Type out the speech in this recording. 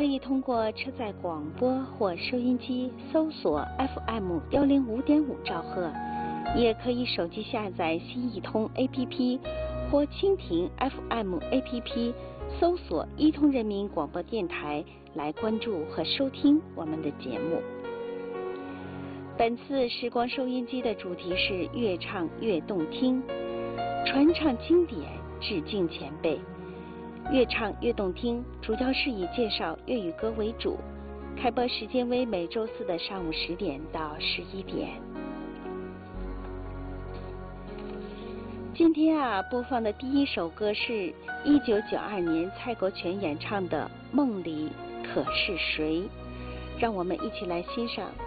以通过车载广播或收音机搜索 FM105.5兆赫，也可以手机下载新一通 APP 或蜻蜓 FM APP， 搜索一通人民广播电台来关注和收听我们的节目。本次时光收音机的主题是越唱越动听，传唱经典，致敬前辈。越唱越动听主要是以介绍粤语歌为主，开播时间为每周四的上午10点到11点。今天播放的第一首歌是1992年蔡国权演唱的《梦里可是谁》，让我们一起来欣赏